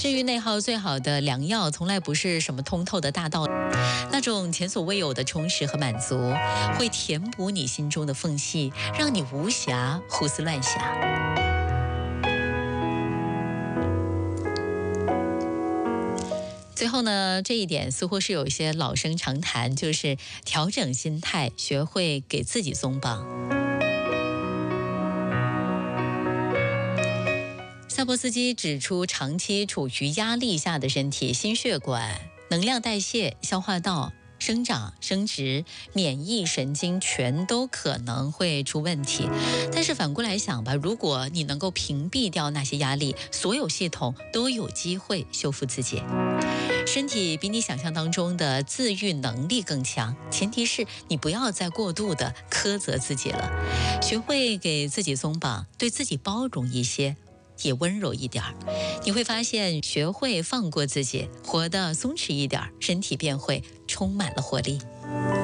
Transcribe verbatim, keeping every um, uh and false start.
治愈内耗最好的良药，从来不是什么通透的大道理，那种前所未有的充实和满足，会填补你心中的缝隙，让你无暇胡思乱想。最后呢，这一点似乎是有一些老生常谈，就是调整心态，学会给自己松绑。萨波斯基指出，长期处于压力下的身体，心血管、能量代谢、消化道、生长、生殖、免疫神经全都可能会出问题。但是反过来想吧，如果你能够屏蔽掉那些压力，所有系统都有机会修复自己。身体比你想象当中的自愈能力更强，前提是你不要再过度的苛责自己了，学会给自己松绑，对自己包容一些，也温柔一点，你会发现学会放过自己，活得松弛一点，身体便会充满了活力。